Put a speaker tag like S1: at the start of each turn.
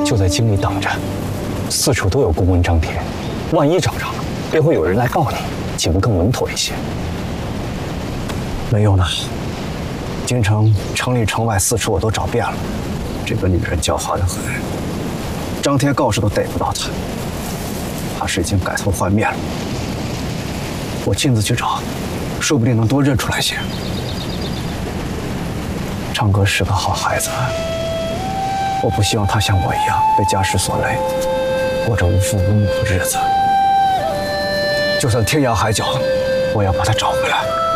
S1: 就在京里等着，四处都有公文张贴，万一找着了，便会有人来告你，岂不更稳妥一些？
S2: 没有呢，京城城里城外四处我都找遍了，这个女人狡猾得很，张贴告示都逮不到她，怕是已经改头换面了。我亲自去找，说不定能多认出来些。昌哥是个好孩子，我不希望他像我一样被家事所累，过着无父无母的日子。就算天涯海角，我也要把他找回来。